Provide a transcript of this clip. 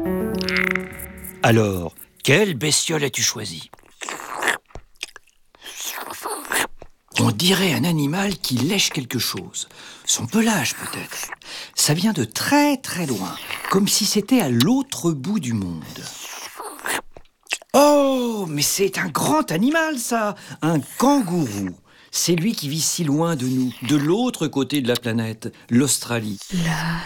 Alors, quelle bestiole as-tu choisi? On dirait un animal qui lèche quelque chose. Son pelage, peut-être. Ça vient de très très loin, comme si c'était à l'autre bout du monde. Oh, mais c'est un grand animal, ça! Un kangourou. C'est lui qui vit si loin de nous, de l'autre côté de la planète, l'Australie. La